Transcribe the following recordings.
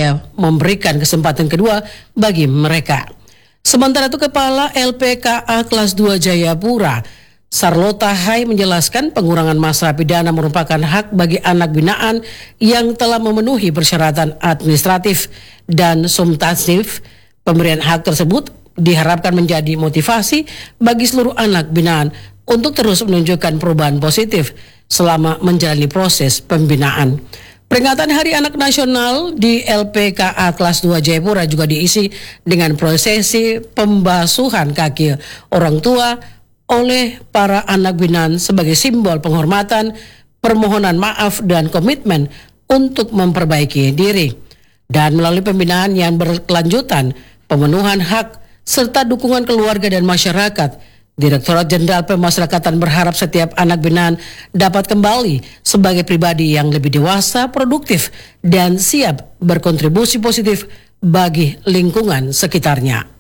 supaya memberikan kesempatan kedua bagi mereka. Sementara itu Kepala LPKA Kelas 2 Jayapura, Sarlota Hai menjelaskan pengurangan masa pidana merupakan hak bagi anak binaan yang telah memenuhi persyaratan administratif dan substantif. Pemberian hak tersebut diharapkan menjadi motivasi bagi seluruh anak binaan untuk terus menunjukkan perubahan positif selama menjalani proses pembinaan. Peringatan Hari Anak Nasional di LPKA Kelas 2 Jayapura juga diisi dengan prosesi pembasuhan kaki orang tua oleh para anak binaan sebagai simbol penghormatan, permohonan maaf dan komitmen untuk memperbaiki diri. Dan melalui pembinaan yang berkelanjutan, pemenuhan hak serta dukungan keluarga dan masyarakat, Direktorat Jenderal Pemasyarakatan berharap setiap anak binaan dapat kembali sebagai pribadi yang lebih dewasa, produktif, dan siap berkontribusi positif bagi lingkungan sekitarnya.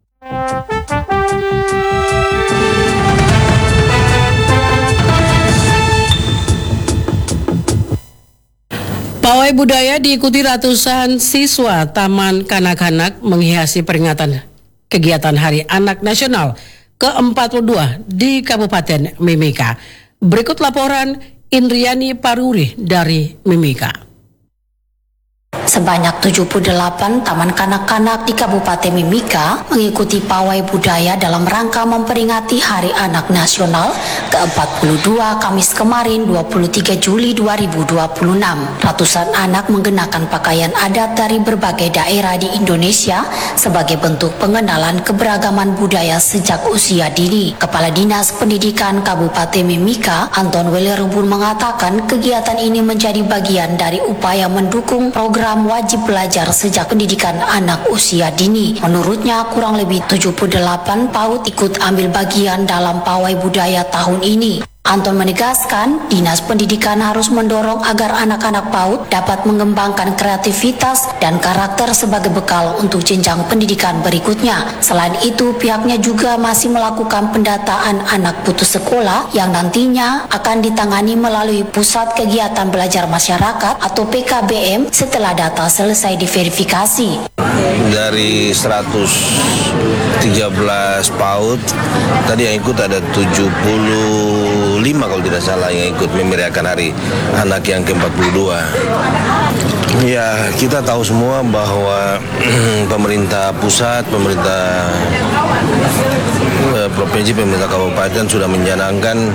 Pawai budaya diikuti ratusan siswa Taman Kanak-kanak menghiasi peringatan kegiatan Hari Anak Nasional ke-42 di Kabupaten Mimika. Berikut laporan Indriani Paruri dari Mimika. Sebanyak 78 taman kanak-kanak di Kabupaten Mimika mengikuti pawai budaya dalam rangka memperingati Hari Anak Nasional ke-42 Kamis kemarin 23 Juli 2026. Ratusan anak menggunakan pakaian adat dari berbagai daerah di Indonesia sebagai bentuk pengenalan keberagaman budaya sejak usia dini. Kepala Dinas Pendidikan Kabupaten Mimika, Anton Welerubun mengatakan kegiatan ini menjadi bagian dari upaya mendukung program wajib belajar sejak pendidikan anak usia dini. Menurutnya kurang lebih 78 PAUD ikut ambil bagian dalam pawai budaya tahun ini. Anton menegaskan, Dinas Pendidikan harus mendorong agar anak-anak PAUD dapat mengembangkan kreativitas dan karakter sebagai bekal untuk jenjang pendidikan berikutnya. Selain itu, pihaknya juga masih melakukan pendataan anak putus sekolah yang nantinya akan ditangani melalui Pusat Kegiatan Belajar Masyarakat atau PKBM setelah data selesai diverifikasi. Dari 113 PAUD, tadi yang ikut ada 75 kalau tidak salah yang ikut memeriahkan Hari Anak yang ke-42. Ya, kita tahu semua bahwa pemerintah pusat, pemerintah provinsi, pemerintah kabupaten sudah mencanangkan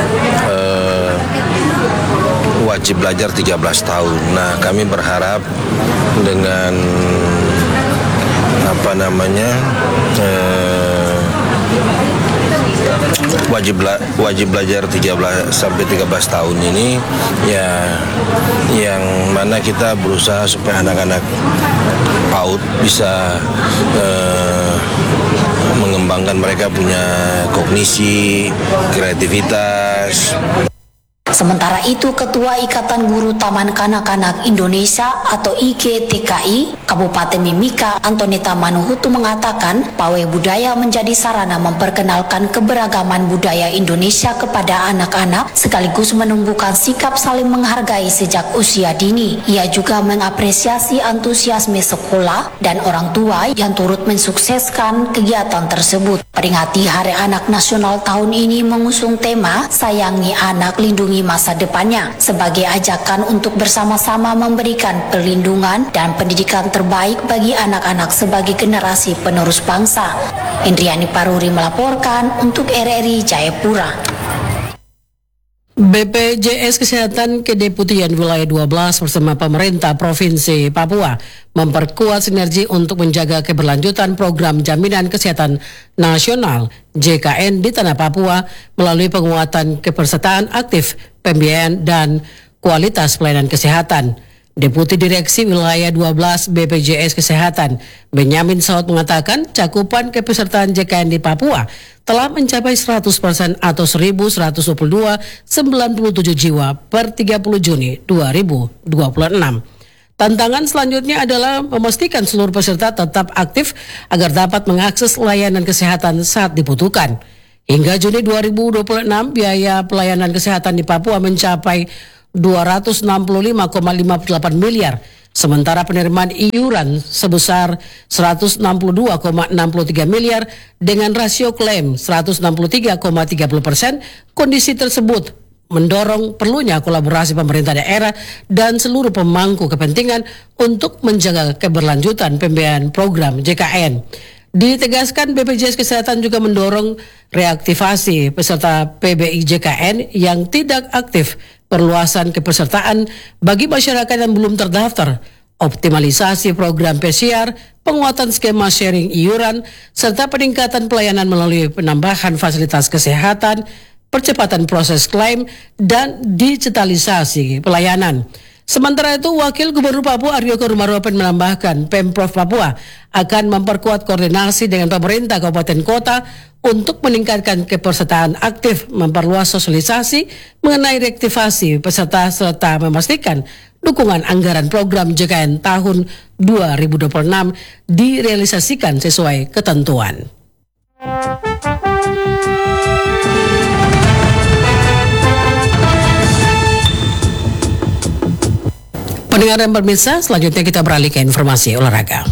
wajib belajar 13 tahun. Nah, kami berharap dengan wajib belajar 13 sampai 13 tahun ini ya, yang mana kita berusaha supaya anak-anak PAUD bisa mengembangkan mereka punya kognisi, kreativitas. Sementara itu, Ketua Ikatan Guru Taman Kanak-kanak Indonesia atau IGTKI Kabupaten Mimika, Antonita Manuhutu mengatakan, pawai budaya menjadi sarana memperkenalkan keberagaman budaya Indonesia kepada anak-anak sekaligus menumbuhkan sikap saling menghargai sejak usia dini. Ia juga mengapresiasi antusiasme sekolah dan orang tua yang turut mensukseskan kegiatan tersebut. Peringati Hari Anak Nasional tahun ini mengusung tema Sayangi Anak, Lindungi Masa Depannya sebagai ajakan untuk bersama-sama memberikan perlindungan dan pendidikan terbaik bagi anak-anak sebagai generasi penerus bangsa. Indriani Paruri melaporkan untuk RRI Jayapura. BPJS Kesehatan Kedeputian Wilayah 12 bersama pemerintah Provinsi Papua memperkuat sinergi untuk menjaga keberlanjutan program Jaminan Kesehatan Nasional JKN di Tanah Papua melalui penguatan kepesertaan aktif, pembiayaan, dan kualitas pelayanan kesehatan. Deputi Direksi Wilayah 12 BPJS Kesehatan, Benyamin Saud mengatakan cakupan kepesertaan JKN di Papua telah mencapai 100% atau 1.122,97 jiwa per 30 Juni 2026. Tantangan selanjutnya adalah memastikan seluruh peserta tetap aktif agar dapat mengakses layanan kesehatan saat dibutuhkan. Hingga Juni 2026, biaya pelayanan kesehatan di Papua mencapai 265,58 miliar Sementara penerimaan iuran sebesar 162,63 miliar dengan rasio klaim 163,30%. Kondisi tersebut mendorong perlunya kolaborasi pemerintah daerah dan seluruh pemangku kepentingan untuk menjaga keberlanjutan pembiayaan program JKN. Ditegaskan BPJS Kesehatan juga mendorong reaktivasi peserta PBI JKN yang tidak aktif, perluasan kepesertaan bagi masyarakat yang belum terdaftar, optimalisasi program PCR, penguatan skema sharing iuran, serta peningkatan pelayanan melalui penambahan fasilitas kesehatan, percepatan proses klaim, dan digitalisasi pelayanan. Sementara itu, Wakil Gubernur Papua Aryo Korumaruapen menambahkan Pemprov Papua akan memperkuat koordinasi dengan pemerintah kabupaten kota untuk meningkatkan kepesertaan aktif, memperluas sosialisasi mengenai reaktivasi peserta serta memastikan dukungan anggaran program JKN tahun 2026 direalisasikan sesuai ketentuan. Pendengar dan pemirsa, selanjutnya kita beralih ke informasi olahraga.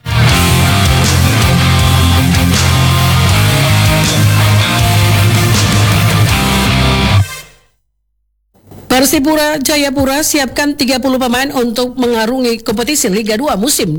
Persipura Jayapura siapkan 30 pemain untuk mengarungi kompetisi Liga 2 musim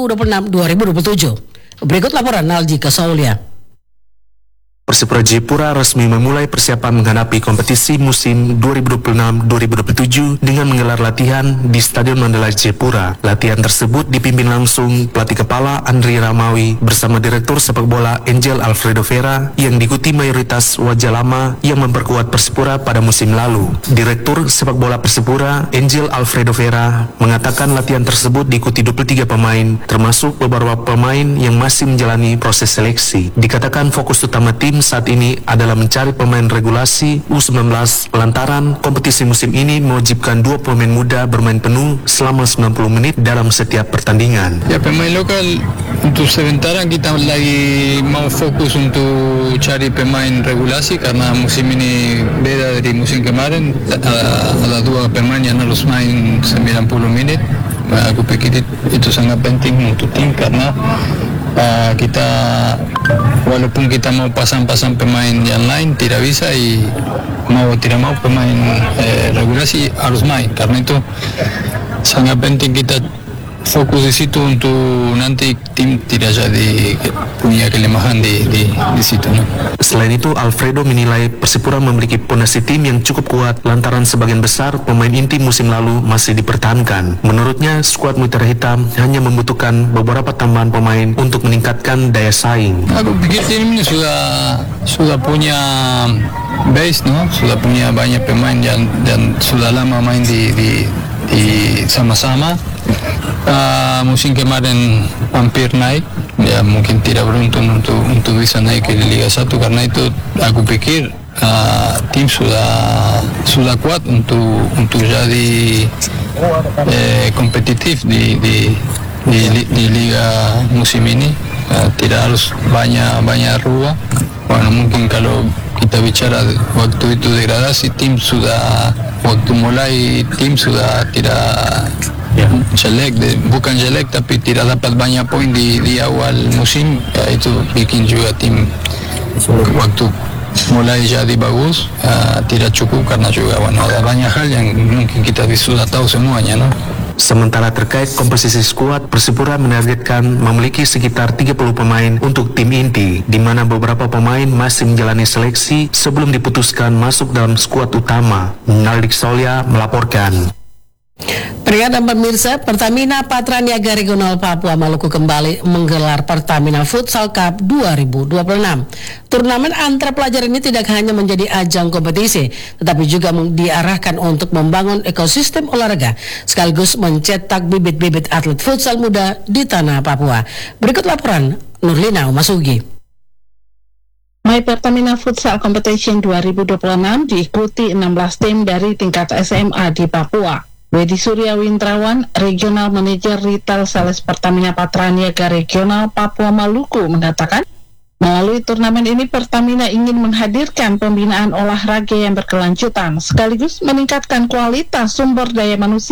2026-2027. Berikut laporan Nalji Kasaulia. Persipura Jayapura resmi memulai persiapan menghadapi kompetisi musim 2026-2027 dengan menggelar latihan di Stadion Mandala Jayapura. Latihan tersebut dipimpin langsung pelatih kepala Andri Ramawi bersama Direktur Sepak Bola Angel Alfredo Vera yang diikuti mayoritas wajah lama yang memperkuat Persipura pada musim lalu. Direktur Sepak Bola Persipura Angel Alfredo Vera mengatakan latihan tersebut diikuti 23 pemain, termasuk beberapa pemain yang masih menjalani proses seleksi. Dikatakan fokus utama tim saat ini adalah mencari pemain regulasi U19 lantaran kompetisi musim ini mewajibkan 2 pemain muda bermain penuh selama 90 menit dalam setiap pertandingan. Ya, pemain lokal untuk sementara kita lagi mau fokus untuk cari pemain regulasi karena musim ini beda dari musim kemarin. Ada 2 pemain yang harus main 90 menit. Aku pikir itu sangat penting untuk tim karena kita walaupun kita mau pasang-pasang pemain yang lain tidak bisa, mau tidak mau pemain regulasi harus main karena itu sangat penting kita fokus di situ untuk nanti tim tidak jadi punya kelemahan di situ. Selain itu, Alfredo menilai Persipura memiliki pondasi tim yang cukup kuat lantaran sebagian besar pemain inti musim lalu masih dipertahankan. Menurutnya, skuad Mutiara Hitam hanya membutuhkan beberapa tambahan pemain untuk meningkatkan daya saing. Aku pikir tim ini sudah punya base, no? Sudah punya banyak pemain yang sudah lama main di sama-sama. Musim kemarin hampir naik, ya mungkin tidak beruntung untuk bisa naik ke Liga 1 karena itu aku pikir tim sudah kuat untuk jadi kompetitif di Liga musim ini. Tidak harus banyak rubah. Mungkin kalau kita bicara waktu itu degradasi tim sudah waktu mulai tim sudah tidak bukan jelek tapi tidak dapat banyak poin di awal musim, itu bikin juga tim waktu mulai jadi bagus tidak cukup karena juga ada banyak hal yang mungkin kita sudah tahu semuanya, no? Sementara terkait komposisi skuad, Persipura menargetkan memiliki sekitar 30 pemain untuk tim inti, di mana beberapa pemain masih menjalani seleksi sebelum diputuskan masuk dalam skuad utama. Naldi Kasaulia melaporkan. Pendengar dan pemirsa, Pertamina Patraniaga Regional Papua Maluku kembali menggelar Pertamina Futsal Cup 2026. Turnamen antar pelajar ini tidak hanya menjadi ajang kompetisi, tetapi juga diarahkan untuk membangun ekosistem olahraga, sekaligus mencetak bibit-bibit atlet futsal muda di tanah Papua. Berikut laporan Nurlina Umasugi. My Pertamina Futsal Competition 2026 diikuti 16 tim dari tingkat SMA di Papua. Wedi Surya Windrawan, Regional Manager Retail Sales Pertamina Patraniaga Regional Papua Maluku mengatakan, melalui turnamen ini Pertamina ingin menghadirkan pembinaan olahraga yang berkelanjutan sekaligus meningkatkan kualitas sumber daya manusia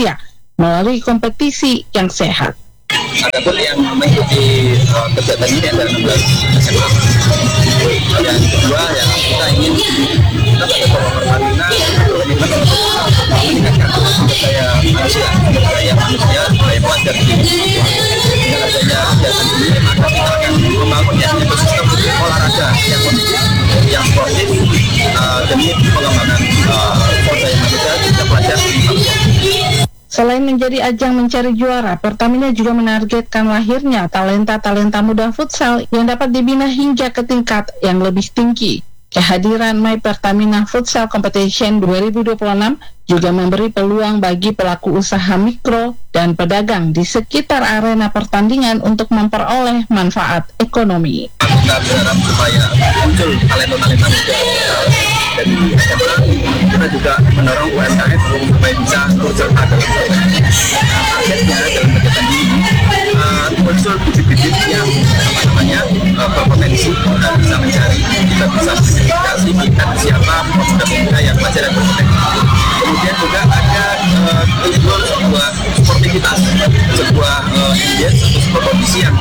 melalui kompetisi yang sehat. Adapun yang mengikuti kegiatan ini adalah 16 SMA. Yang kedua, yang kita ingin kita sebagai Pertamina meningkatkan sumber daya manusia, daya pelajar di dengan adanya kegiatan ini, maka kita akan membangun ekosistem olahraga yang sportif demi pengembangan sumber daya manusia dan pelajar. Selain menjadi ajang mencari juara, Pertamina juga menargetkan lahirnya talenta-talenta muda futsal yang dapat dibina hingga ke tingkat yang lebih tinggi. Kehadiran My Pertamina Futsal Competition 2026 juga memberi peluang bagi pelaku usaha mikro dan pedagang di sekitar arena pertandingan untuk memperoleh manfaat ekonomi. Kita berharap supaya muncul talenta-talenta muda dari SMA. Kita juga mendorong UMKM supaya bisa turut serta dalam targetnya dalam kegiatan ini. Muncul bibit-bibit yang berpotensi dan bisa mencari, kita bisa identifikasi melihat siapa pemuda-pemuda yang masih ada berpotensi. Kemudian juga ada timbul sebuah sportivitas, sebuah engage, sebuah kondisi yang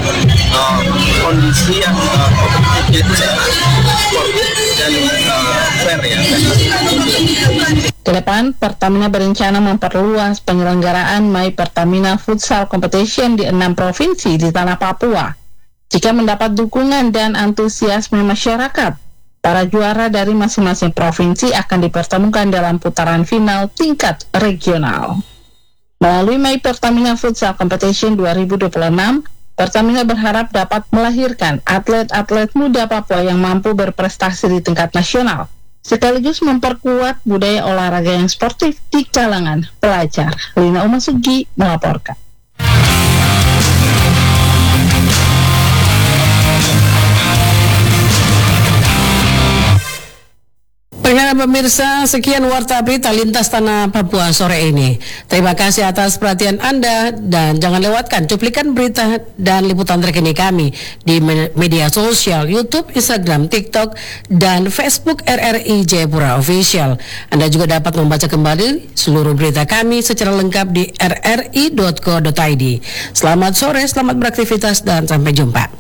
kompetitifnya itu sehat, sportif dan fair ya. Kedepan, Pertamina berencana memperluas penyelenggaraan My Pertamina Futsal Competition di 6 provinsi di tanah Papua. Jika mendapat dukungan dan antusiasme masyarakat, para juara dari masing-masing provinsi akan dipertemukan dalam putaran final tingkat regional. Melalui My Pertamina Futsal Competition 2026, Pertamina berharap dapat melahirkan atlet-atlet muda Papua yang mampu berprestasi di tingkat nasional, sekaligus memperkuat budaya olahraga yang sportif di kalangan pelajar. Lina Umasugi melaporkan. Pendengar pemirsa, sekian Warta Berita Lintas Tanah Papua sore ini. Terima kasih atas perhatian Anda dan jangan lewatkan cuplikan berita dan liputan terkini kami di media sosial YouTube, Instagram, TikTok, dan Facebook RRI Jayapura Official. Anda juga dapat membaca kembali seluruh berita kami secara lengkap di rri.co.id. Selamat sore, selamat beraktivitas dan sampai jumpa.